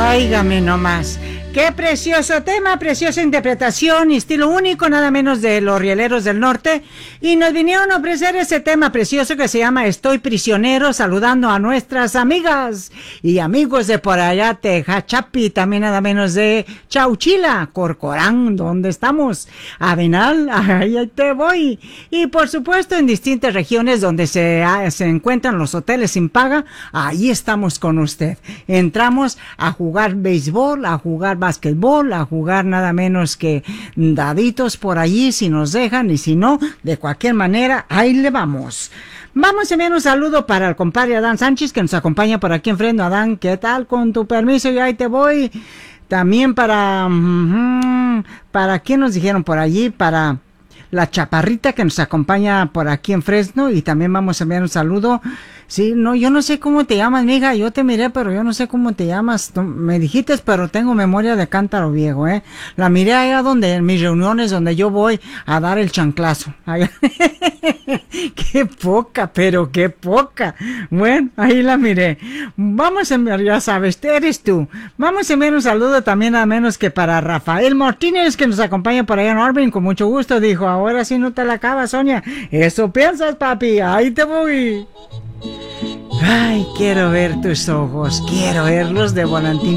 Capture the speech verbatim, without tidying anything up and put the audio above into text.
Óigame nomás. Qué precioso tema, preciosa interpretación y estilo único, nada menos de los Rieleros del Norte. Y nos vinieron a ofrecer ese tema precioso que se llama Estoy Prisionero, saludando a nuestras amigas y amigos de por allá, Tejachapi, también nada menos de Chauchila, Corcorán, donde estamos, Avenal, ahí te voy. Y por supuesto en distintas regiones donde se, se encuentran los hoteles sin paga, ahí estamos con usted. Entramos a jugar béisbol, a jugar basquetbol, a jugar nada menos que daditos por allí si nos dejan, y si no, de cualquier manera, ahí le vamos. Vamos a enviar un saludo para el compadre Adán Sánchez, que nos acompaña por aquí enfrente. Adán, ¿qué tal? Con tu permiso, y ahí te voy. También para... Uh, ¿para quién nos dijeron por allí? Para la Chaparrita, que nos acompaña por aquí en Fresno, y también vamos a enviar un saludo. Sí, no, yo no sé cómo te llamas, mija, yo te miré, pero yo no sé cómo te llamas. Me dijiste, pero tengo memoria de cántaro viejo, ¿eh? La miré allá donde, en mis reuniones, donde yo voy a dar el chanclazo. Allá. Qué poca, pero qué poca. Bueno, ahí la miré. Vamos a enviar, ya sabes, eres tú. Vamos a enviar un saludo también, a menos que para Rafael Martínez, que nos acompaña por allá en Orvin, con mucho gusto. Dijo, ahora sí no te la acabas, Sonia. Eso piensas, papi, ahí te voy. Ay, quiero ver tus ojos, quiero verlos de volantín.